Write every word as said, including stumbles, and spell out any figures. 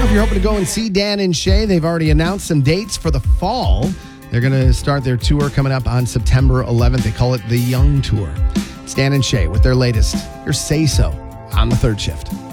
if you're hoping to go and see Dan and Shay, they've already announced some dates for the fall. They're going to start their tour coming up on September eleventh. They call it the Young Tour. It's Dan and Shay with their latest, your Say So, on the Third Shift.